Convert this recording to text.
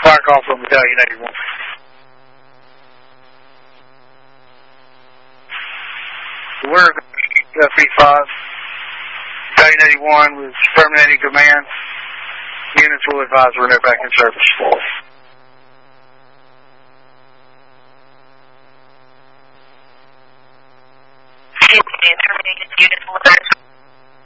Fire call from Battalion 81. We're P5. Battalion 81 was terminating command. Units will advise when they're back in service. Terminated. Units will advise